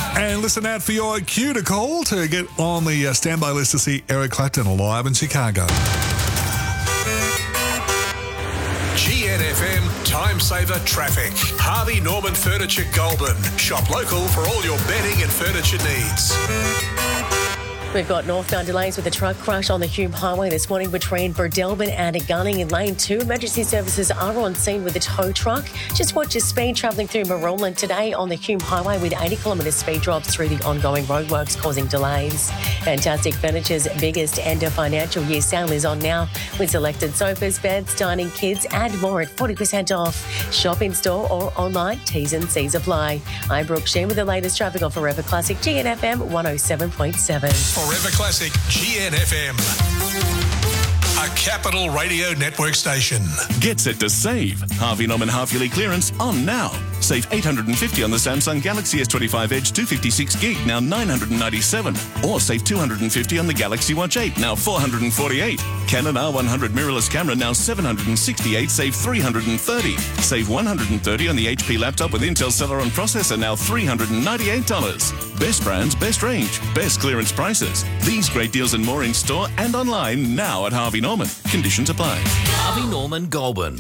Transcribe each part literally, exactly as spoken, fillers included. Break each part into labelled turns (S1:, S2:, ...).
S1: And listen out for your cue to call to get on the uh, standby list to see Eric Clapton live in Chicago.
S2: G N F M Time Saver Traffic. Harvey Norman Furniture Goulburn. Shop local for all your bedding and furniture needs.
S3: We've got northbound delays with a truck crash on the Hume Highway this morning between Burdelbin and Gunning in lane two. Emergency services are on scene with a tow truck. Just watch your speed travelling through Maroonland today on the Hume Highway with eighty kilometre speed drops through the ongoing roadworks causing delays. Fantastic Furniture's biggest end of financial year sale is on now with selected sofas, beds, dining kits and more at forty percent off. Shop in store or online. T's and C's apply. I'm Brooke Sheen with the latest traffic on Forever Classic G N F M one oh seven point seven.
S2: Forever Classic G N F M. A Capital Radio Network station.
S4: Get set to save. Harvey Norman half-yearly clearance on now. Save eight hundred fifty dollars on the Samsung Galaxy S twenty-five Edge two fifty-six gig, now nine hundred ninety-seven dollars. Or save two hundred fifty dollars on the Galaxy Watch eight, now four hundred forty-eight dollars. Canon R one hundred mirrorless camera, now seven hundred sixty-eight dollars, save three hundred thirty dollars. Save one hundred thirty dollars on the H P laptop with Intel Celeron processor, now three hundred ninety-eight dollars. Best brands, best range, best clearance prices. These great deals and more in store and online now at Harvey Norman. Conditions apply.
S5: Harvey Norman Goulburn.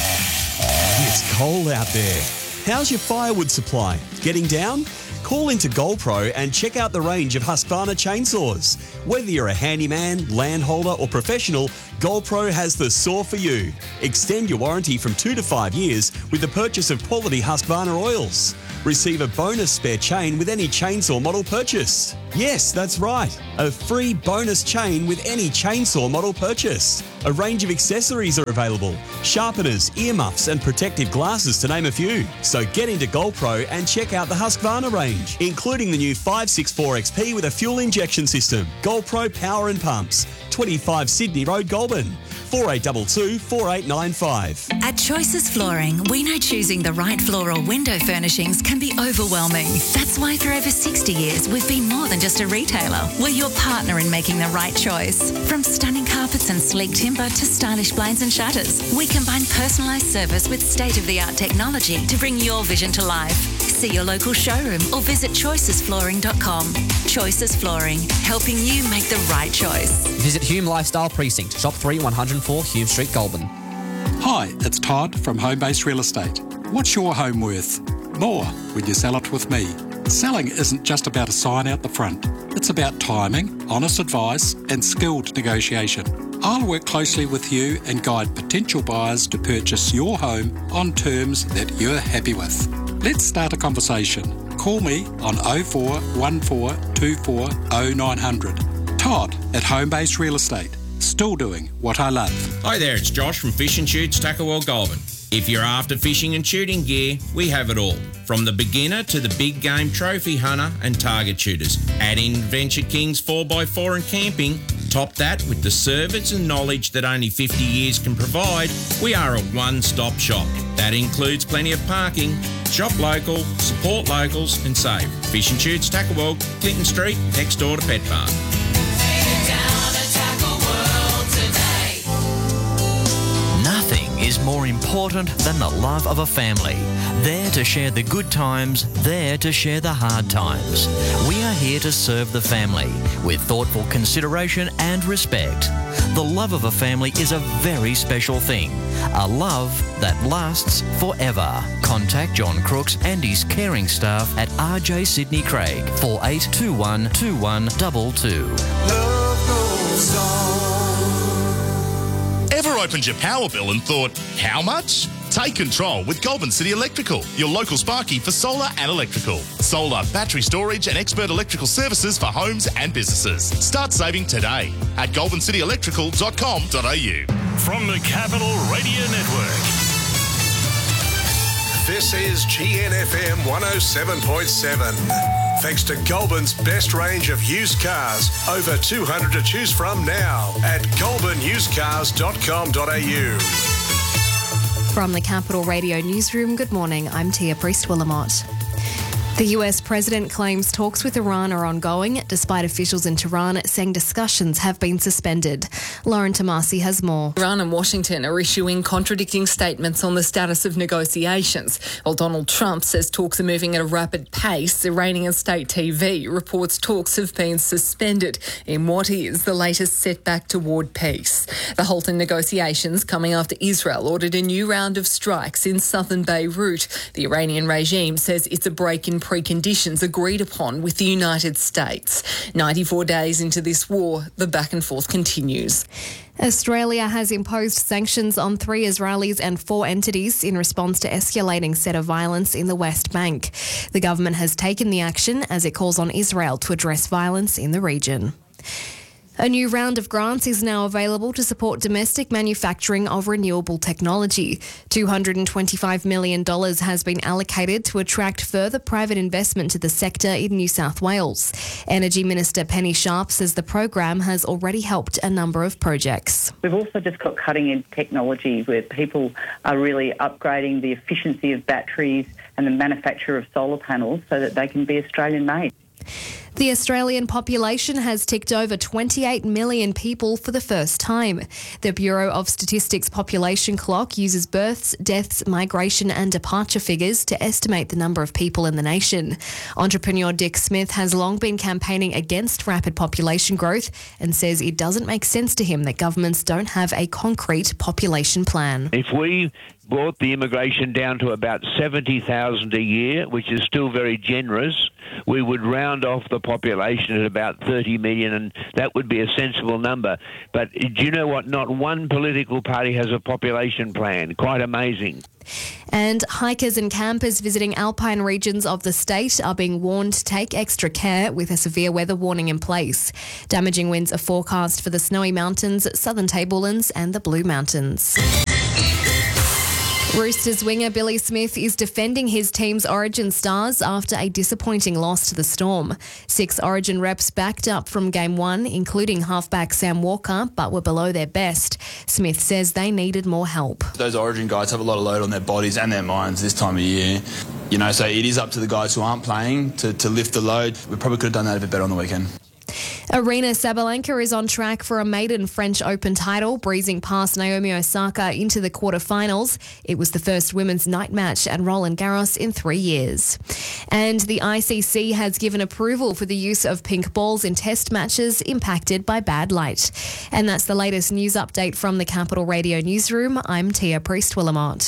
S6: It's cold out there. How's your firewood supply? Getting down? Call into GoldPro and check out the range of Husqvarna chainsaws. Whether you're a handyman, landholder or professional, GoldPro has the saw for you. Extend your warranty from two to five years with the purchase of quality Husqvarna oils. Receive a bonus spare chain with any chainsaw model purchased. Yes, that's right. A free bonus chain with any chainsaw model purchased. A range of accessories are available. Sharpeners, earmuffs and protective glasses to name a few. So get into GoldPro and check out the Husqvarna range, including the new five sixty-four X P with a fuel injection system. GoldPro Power and Pumps. twenty-five Sydney Road, Goulburn. four eight two two, four eight nine five.
S7: At Choices Flooring, we know choosing the right floor or window furnishings can be overwhelming. That's why for over sixty years, we've been more than just a retailer. We're your partner in making the right choice. From stunning carpets and sleek timber to stylish blinds and shutters, we combine personalised service with state-of-the-art technology to bring your vision to life. See your local showroom or visit choices flooring dot com. Choices Flooring, helping you make the right choice.
S8: Visit Hume Lifestyle Precinct, Shop three, one oh four Hume Street, Goulburn.
S9: Hi, it's Todd from Homebase Real Estate. What's your home worth? More when you sell it with me. Selling isn't just about a sign out the front. It's about timing, honest advice and skilled negotiation. I'll work closely with you and guide potential buyers to purchase your home on terms that you're happy with. Let's start a conversation. Call me on oh four one four two four oh nine hundred. Todd at Homebase Real Estate. Still doing what I love.
S10: Hi there, it's Josh from Fish and Shoots, Tuckerwell, Goulburn. If you're after fishing and shooting gear, we have it all. From the beginner to the big game trophy hunter and target shooters. Add in Venture Kings four by four and camping. Top that with the service and knowledge that only fifty years can provide. We are a one-stop shop. That includes plenty of parking. Shop local, support locals and save. Fish and Shoots, Tuckerwell, Clinton Street, next door to Pet Park.
S5: Nothing is more important than the love of a family. There to share the good times, there to share the hard times. We are here to serve the family with thoughtful consideration and respect. The love of a family is a very special thing. A love that lasts forever. Contact John Crooks and his caring staff at R J Sydney Craig, four eight two one, two one two two.
S2: Love goes on.
S11: Ever opened your power bill and thought, how much? Take control with Goulburn City Electrical, your local Sparky for solar and electrical. Solar, battery storage and expert electrical services for homes and businesses. Start saving today at goulburn city electrical dot com dot a u.
S2: From the Capital Radio Network. This is G N F M one oh seven point seven. Thanks to Goulburn's best range of used cars. Over two hundred to choose from now at goulburn used cars dot com dot a u.
S12: From the Capital Radio Newsroom, good morning. I'm Tia Priest-Willamott. The U S president claims talks with Iran are ongoing, despite officials in Tehran saying discussions have been suspended. Lauren Tomasi has more.
S13: Iran and Washington are issuing contradicting statements on the status of negotiations. While Donald Trump says talks are moving at a rapid pace, Iranian state T V reports talks have been suspended in what is the latest setback toward peace. The halt in negotiations coming after Israel ordered a new round of strikes in southern Beirut. The Iranian regime says it's a break in preconditions agreed upon with the United States. ninety-four days into this war, the back and forth continues.
S12: Australia has imposed sanctions on three Israelis and four entities in response to escalating set of violence in the West Bank. The government has taken the action as it calls on Israel to address violence in the region. A new round of grants is now available to support domestic manufacturing of renewable technology. two hundred twenty-five million dollars has been allocated to attract further private investment to the sector in New South Wales. Energy Minister Penny Sharp says the program has already helped a number of projects.
S14: We've also just got cutting-edge technology where people are really upgrading the efficiency of batteries and the manufacture of solar panels so that they can be Australian-made.
S12: The Australian population has ticked over twenty-eight million people for the first time. The Bureau of Statistics population clock uses births, deaths, migration and departure figures to estimate the number of people in the nation. Entrepreneur Dick Smith has long been campaigning against rapid population growth and says it doesn't make sense to him that governments don't have a concrete population plan.
S15: If we brought the immigration down to about seventy thousand a year, which is still very generous, we would round off the population at about thirty million, and that would be a sensible number. But do you know what? Not one political party has a population plan. Quite amazing.
S12: And hikers and campers visiting alpine regions of the state are being warned to take extra care with a severe weather warning in place. Damaging winds are forecast for the Snowy Mountains, Southern Tablelands and the Blue Mountains. Roosters winger Billy Smith is defending his team's Origin stars after a disappointing loss to the Storm. Six Origin reps backed up from game one, including halfback Sam Walker, but were below their best. Smith says they needed more help.
S16: Those Origin guys have a lot of load on their bodies and their minds this time of year. You know, so it is up to the guys who aren't playing to, to lift the load. We probably could have done that a bit better on the weekend.
S12: Aryna Sabalenka is on track for a maiden French Open title, breezing past Naomi Osaka into the quarterfinals. It was the first women's night match at Roland Garros in three years. And the I C C has given approval for the use of pink balls in test matches impacted by bad light. And that's the latest news update from the Capital Radio Newsroom. I'm Tia Priest-Willamont.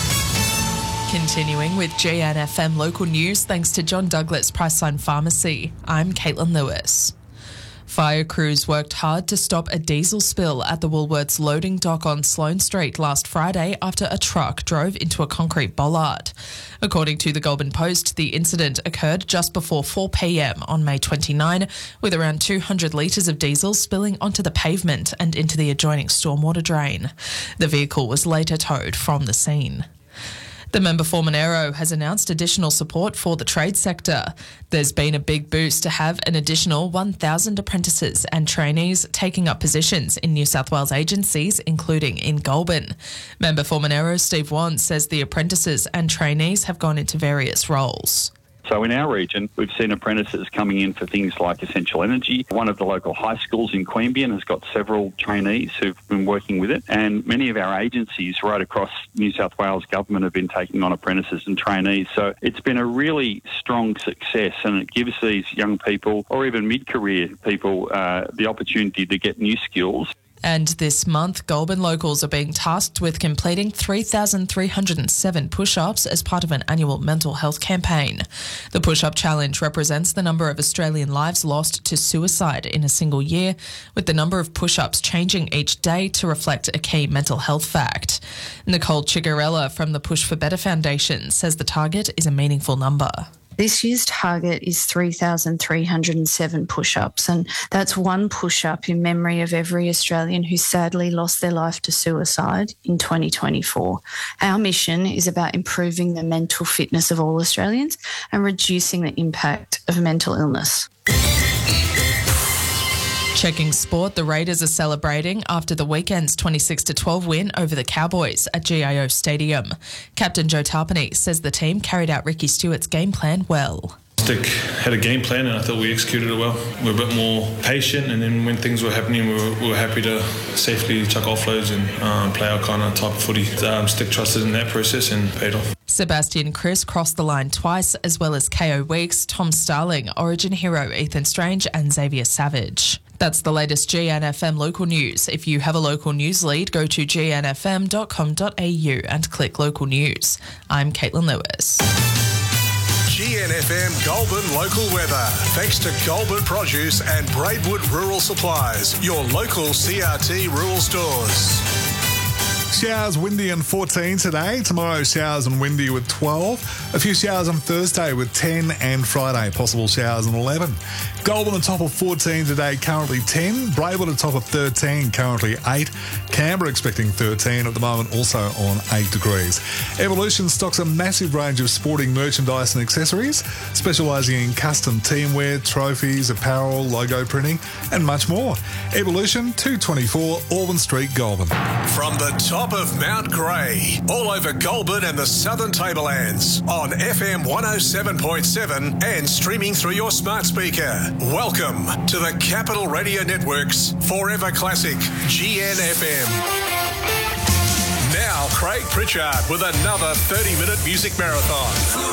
S17: Continuing with G N F M local news, thanks to John Douglas Priceline Pharmacy. I'm Caitlin Lewis. Fire crews worked hard to stop a diesel spill at the Woolworths loading dock on Sloane Street last Friday after a truck drove into a concrete bollard. According to the Goulburn Post, the incident occurred just before four p.m. on May twenty-ninth, with around two hundred litres of diesel spilling onto the pavement and into the adjoining stormwater drain. The vehicle was later towed from the scene. The member for Monero has announced additional support for the trade sector. There's been a big boost to have an additional one thousand apprentices and trainees taking up positions in New South Wales agencies, including in Goulburn. Member for Monero, Steve Wan, says the apprentices and trainees have gone into various roles.
S18: So in our region, we've seen apprentices coming in for things like essential energy. One of the local high schools in Queanbeyan has got several trainees who've been working with it. And many of our agencies right across New South Wales government have been taking on apprentices and trainees. So it's been a really strong success, and it gives these young people or even mid-career people uh, the opportunity to get new skills.
S17: And this month, Goulburn locals are being tasked with completing three thousand three hundred seven push-ups as part of an annual mental health campaign. The push-up challenge represents the number of Australian lives lost to suicide in a single year, with the number of push-ups changing each day to reflect a key mental health fact. Nicole Chigarella from the Push for Better Foundation says the target is a meaningful number.
S19: This year's target is three thousand three hundred seven push-ups, and that's one push-up in memory of every Australian who sadly lost their life to suicide in twenty twenty-four. Our mission is about improving the mental fitness of all Australians and reducing the impact of mental illness.
S17: Checking sport, the Raiders are celebrating after the weekend's twenty-six to twelve win over the Cowboys at G I O Stadium. Captain Joe Tarpany says the team carried out Ricky Stewart's game plan well.
S20: Stick had a game plan and I thought we executed it well. We were a bit more patient, and then when things were happening, we were, we were happy to safely chuck offloads and um, play our kind of type of footy. Um, Stick trusted in that process and paid off.
S17: Sebastian Chris crossed the line twice, as well as K O Weeks, Tom Starling, Origin hero Ethan Strange and Xavier Savage. That's the latest G N F M local news. If you have a local news lead, go to g n f m dot com dot a u and click local news. I'm Caitlin Lewis.
S2: G N F M Goulburn local weather. Thanks to Goulburn Produce and Braidwood Rural Supplies, your local C R T rural stores.
S1: Showers, windy and fourteen today. Tomorrow, showers and windy with twelve. A few showers on Thursday with ten, and Friday, possible showers and eleven. Goulburn on top of fourteen today, currently ten. Braidwood on top of thirteen, currently eight. Canberra expecting thirteen at the moment, also on eight degrees. Evolution stocks a massive range of sporting merchandise and accessories, specialising in custom teamwear, trophies, apparel, logo printing, and much more. Evolution, two twenty-four Auburn Street, Goulburn.
S2: From the top of Mount Grey, all over Goulburn and the Southern Tablelands, on F M one oh seven point seven and streaming through your smart speaker. Welcome to the Capital Radio Network's Forever Classic G N F M. Now, Craig Pritchard with another thirty-minute music marathon.